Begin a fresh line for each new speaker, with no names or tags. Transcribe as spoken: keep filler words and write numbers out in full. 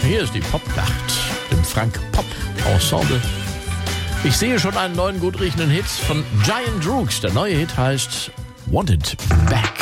Hier ist die Popnacht, dem Frank Pop Ensemble. Ich sehe schon einen neuen gut riechenden Hit von Giant Droogs. Der neue Hit heißt Want It Back.